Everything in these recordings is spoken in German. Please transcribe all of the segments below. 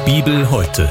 Bibel heute.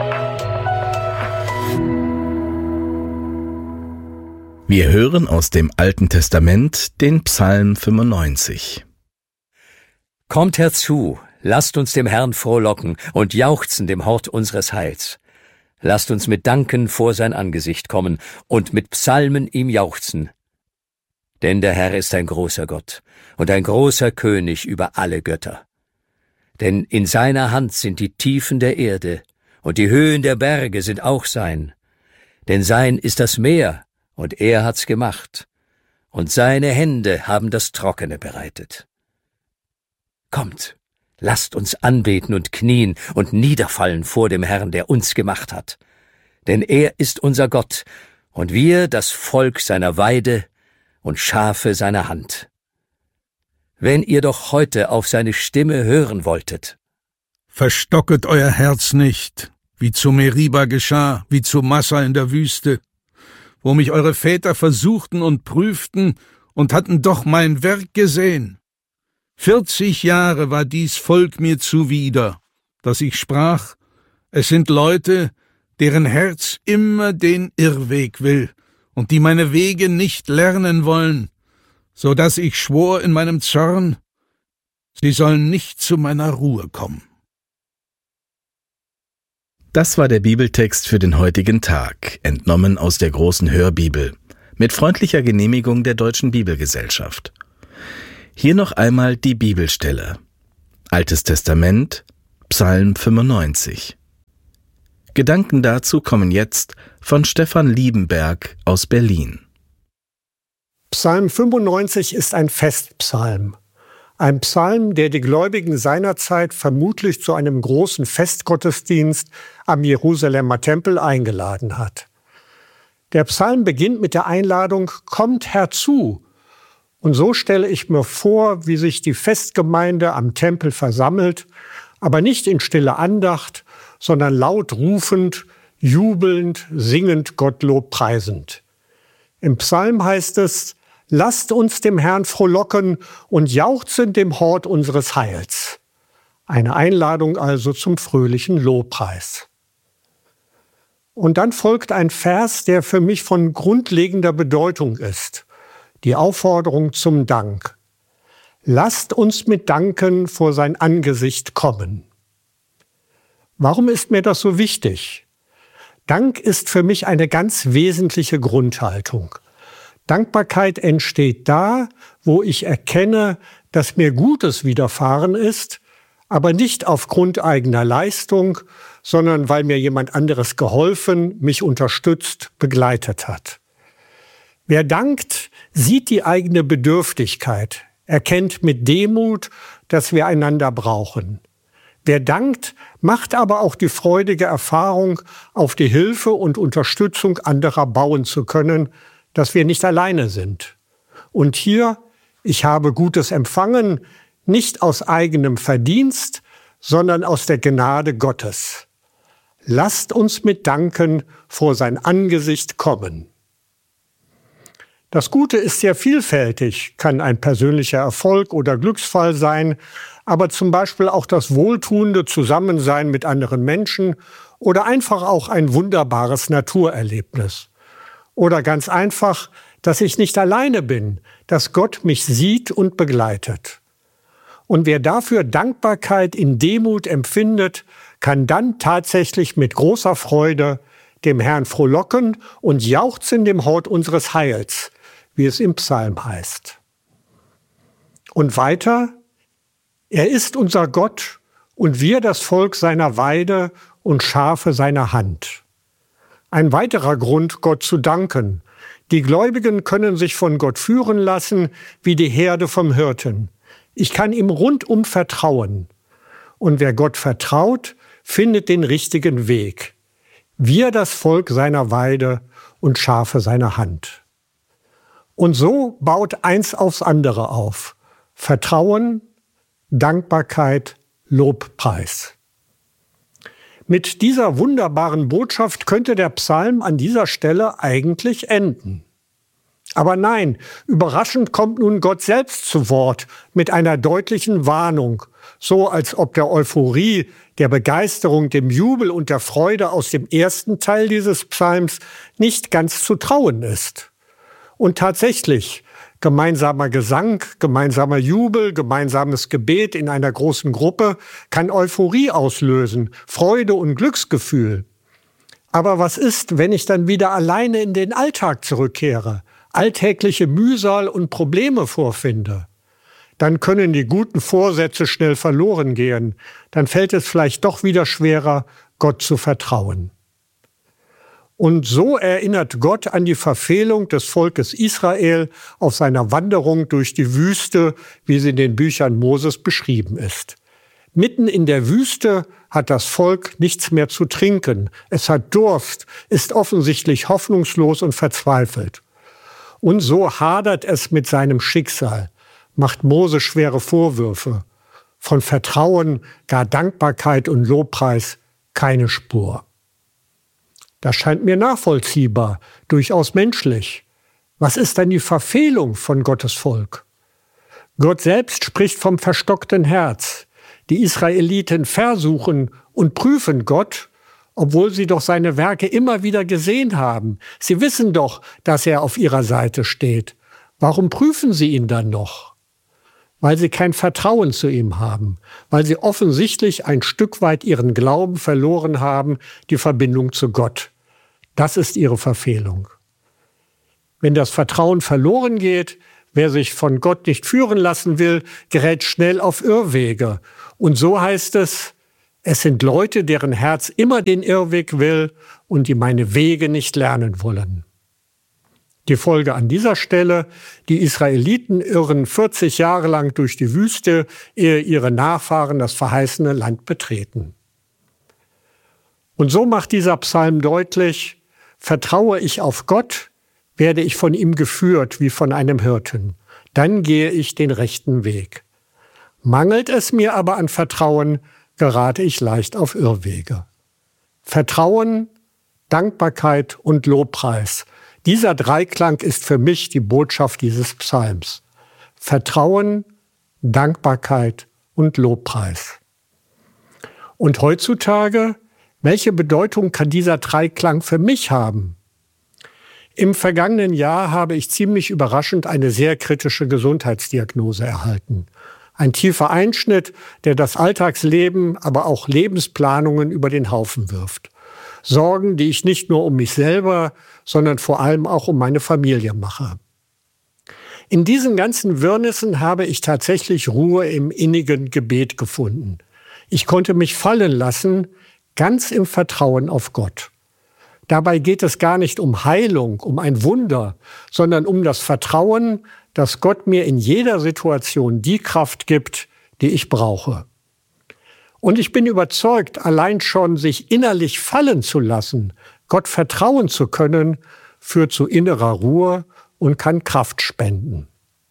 Wir hören aus dem Alten Testament den Psalm 95. Kommt herzu, lasst uns dem Herrn frohlocken und jauchzen dem Hort unseres Heils. Lasst uns mit Danken vor sein Angesicht kommen und mit Psalmen ihm jauchzen. Denn der Herr ist ein großer Gott und ein großer König über alle Götter. Denn in seiner Hand sind die Tiefen der Erde, und die Höhen der Berge sind auch sein. Denn sein ist das Meer, und er hat's gemacht, und seine Hände haben das Trockene bereitet. Kommt, lasst uns anbeten und knien und niederfallen vor dem Herrn, der uns gemacht hat. Denn er ist unser Gott, und wir das Volk seiner Weide und Schafe seiner Hand. Wenn ihr doch heute auf seine Stimme hören wolltet. Verstocket euer Herz nicht, wie zu Meriba geschah, wie zu Massa in der Wüste, wo mich eure Väter versuchten und prüften und hatten doch mein Werk gesehen. 40 Jahre war dies Volk mir zuwider, dass ich sprach, es sind Leute, deren Herz immer den Irrweg will und die meine Wege nicht lernen wollen, so dass ich schwor in meinem Zorn, sie sollen nicht zu meiner Ruhe kommen. Das war der Bibeltext für den heutigen Tag, entnommen aus der großen Hörbibel, mit freundlicher Genehmigung der Deutschen Bibelgesellschaft. Hier noch einmal die Bibelstelle. Altes Testament, Psalm 95. Gedanken dazu kommen jetzt von Stefan Liebenberg aus Berlin. Psalm 95 ist ein Festpsalm. Ein Psalm, der die Gläubigen seinerzeit vermutlich zu einem großen Festgottesdienst am Jerusalemer Tempel eingeladen hat. Der Psalm beginnt mit der Einladung, kommt herzu. Und so stelle ich mir vor, wie sich die Festgemeinde am Tempel versammelt, aber nicht in stille Andacht, sondern laut rufend, jubelnd, singend, Gottlob preisend. Im Psalm heißt es, lasst uns dem Herrn frohlocken und jauchzen dem Hort unseres Heils. Eine Einladung also zum fröhlichen Lobpreis. Und dann folgt ein Vers, der für mich von grundlegender Bedeutung ist. Die Aufforderung zum Dank. Lasst uns mit Danken vor sein Angesicht kommen. Warum ist mir das so wichtig? Dank ist für mich eine ganz wesentliche Grundhaltung. Dankbarkeit entsteht da, wo ich erkenne, dass mir Gutes widerfahren ist, aber nicht aufgrund eigener Leistung, sondern weil mir jemand anderes geholfen, mich unterstützt, begleitet hat. Wer dankt, sieht die eigene Bedürftigkeit, erkennt mit Demut, dass wir einander brauchen. Wer dankt, macht aber auch die freudige Erfahrung, auf die Hilfe und Unterstützung anderer bauen zu können, dass wir nicht alleine sind. Und hier, ich habe Gutes empfangen, nicht aus eigenem Verdienst, sondern aus der Gnade Gottes. Lasst uns mit Danken vor sein Angesicht kommen. Das Gute ist sehr vielfältig, kann ein persönlicher Erfolg oder Glücksfall sein, aber zum Beispiel auch das wohltuende Zusammensein mit anderen Menschen oder einfach auch ein wunderbares Naturerlebnis. Oder ganz einfach, dass ich nicht alleine bin, dass Gott mich sieht und begleitet. Und wer dafür Dankbarkeit in Demut empfindet, kann dann tatsächlich mit großer Freude dem Herrn frohlocken und jauchzen dem Hort unseres Heils, wie es im Psalm heißt. Und weiter, er ist unser Gott und wir das Volk seiner Weide und Schafe seiner Hand. Ein weiterer Grund, Gott zu danken. Die Gläubigen können sich von Gott führen lassen, wie die Herde vom Hirten. Ich kann ihm rundum vertrauen. Und wer Gott vertraut, findet den richtigen Weg. Wir das Volk seiner Weide und Schafe seiner Hand. Und so baut eins aufs andere auf. Vertrauen, Dankbarkeit, Lobpreis. Mit dieser wunderbaren Botschaft könnte der Psalm an dieser Stelle eigentlich enden. Aber nein, überraschend kommt nun Gott selbst zu Wort mit einer deutlichen Warnung, so als ob der Euphorie, der Begeisterung, dem Jubel und der Freude aus dem ersten Teil dieses Psalms nicht ganz zu trauen ist. Und tatsächlich, gemeinsamer Gesang, gemeinsamer Jubel, gemeinsames Gebet in einer großen Gruppe kann Euphorie auslösen, Freude und Glücksgefühl. Aber was ist, wenn ich dann wieder alleine in den Alltag zurückkehre, alltägliche Mühsal und Probleme vorfinde? Dann können die guten Vorsätze schnell verloren gehen. Dann fällt es vielleicht doch wieder schwerer, Gott zu vertrauen. Und so erinnert Gott an die Verfehlung des Volkes Israel auf seiner Wanderung durch die Wüste, wie sie in den Büchern Moses beschrieben ist. Mitten in der Wüste hat das Volk nichts mehr zu trinken. Es hat Durst, ist offensichtlich hoffnungslos und verzweifelt. Und so hadert es mit seinem Schicksal, macht Mose schwere Vorwürfe. Von Vertrauen, gar Dankbarkeit und Lobpreis keine Spur. Das scheint mir nachvollziehbar, durchaus menschlich. Was ist denn die Verfehlung von Gottes Volk? Gott selbst spricht vom verstockten Herz. Die Israeliten versuchen und prüfen Gott, obwohl sie doch seine Werke immer wieder gesehen haben. Sie wissen doch, dass er auf ihrer Seite steht. Warum prüfen sie ihn dann noch? Weil sie kein Vertrauen zu ihm haben, weil sie offensichtlich ein Stück weit ihren Glauben verloren haben, die Verbindung zu Gott. Das ist ihre Verfehlung. Wenn das Vertrauen verloren geht, wer sich von Gott nicht führen lassen will, gerät schnell auf Irrwege. Und so heißt es, es sind Leute, deren Herz immer den Irrweg will und die meine Wege nicht lernen wollen. Die Folge an dieser Stelle, die Israeliten irren 40 Jahre lang durch die Wüste, ehe ihre Nachfahren das verheißene Land betreten. Und so macht dieser Psalm deutlich, vertraue ich auf Gott, werde ich von ihm geführt wie von einem Hirten. Dann gehe ich den rechten Weg. Mangelt es mir aber an Vertrauen, gerate ich leicht auf Irrwege. Vertrauen, Dankbarkeit und Lobpreis. Dieser Dreiklang ist für mich die Botschaft dieses Psalms. Vertrauen, Dankbarkeit und Lobpreis. Und heutzutage, welche Bedeutung kann dieser Dreiklang für mich haben? Im vergangenen Jahr habe ich ziemlich überraschend eine sehr kritische Gesundheitsdiagnose erhalten. Ein tiefer Einschnitt, der das Alltagsleben, aber auch Lebensplanungen über den Haufen wirft. Sorgen, die ich nicht nur um mich selber, sondern vor allem auch um meine Familie mache. In diesen ganzen Wirrnissen habe ich tatsächlich Ruhe im innigen Gebet gefunden. Ich konnte mich fallen lassen, ganz im Vertrauen auf Gott. Dabei geht es gar nicht um Heilung, um ein Wunder, sondern um das Vertrauen, dass Gott mir in jeder Situation die Kraft gibt, die ich brauche. Und ich bin überzeugt, allein schon sich innerlich fallen zu lassen, Gott vertrauen zu können, führt zu innerer Ruhe und kann Kraft spenden.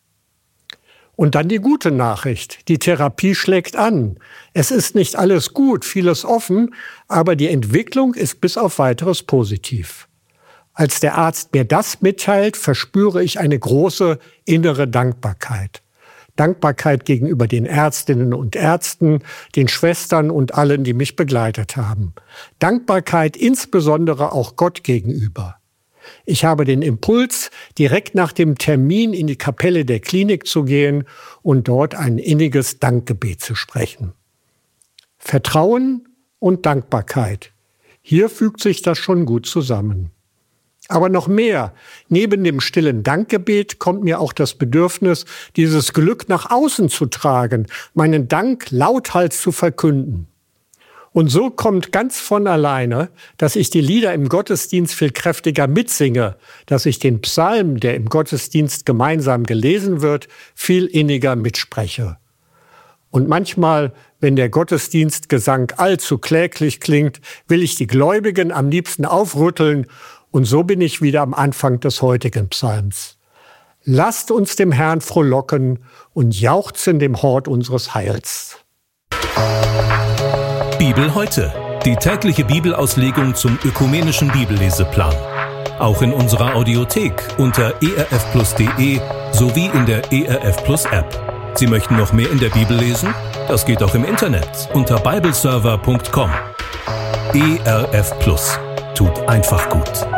Und dann die gute Nachricht. Die Therapie schlägt an. Es ist nicht alles gut, vieles offen, aber die Entwicklung ist bis auf Weiteres positiv. Als der Arzt mir das mitteilt, verspüre ich eine große innere Dankbarkeit. Dankbarkeit gegenüber den Ärztinnen und Ärzten, den Schwestern und allen, die mich begleitet haben. Dankbarkeit insbesondere auch Gott gegenüber. Ich habe den Impuls, direkt nach dem Termin in die Kapelle der Klinik zu gehen und dort ein inniges Dankgebet zu sprechen. Vertrauen und Dankbarkeit. Hier fügt sich das schon gut zusammen. Aber noch mehr. Neben dem stillen Dankgebet kommt mir auch das Bedürfnis, dieses Glück nach außen zu tragen, meinen Dank lauthals zu verkünden. Und so kommt ganz von alleine, dass ich die Lieder im Gottesdienst viel kräftiger mitsinge, dass ich den Psalm, der im Gottesdienst gemeinsam gelesen wird, viel inniger mitspreche. Und manchmal, wenn der Gottesdienstgesang allzu kläglich klingt, will ich die Gläubigen am liebsten aufrütteln. Und so bin ich wieder am Anfang des heutigen Psalms. Lasst uns dem Herrn frohlocken und jauchzen dem Hort unseres Heils. Bibel heute. Die tägliche Bibelauslegung zum ökumenischen Bibelleseplan. auch in unserer Audiothek unter erfplus.de sowie in der ERF Plus App. Sie möchten noch mehr in der Bibel lesen? Das geht auch im Internet unter bibleserver.com. ERF Plus tut einfach gut.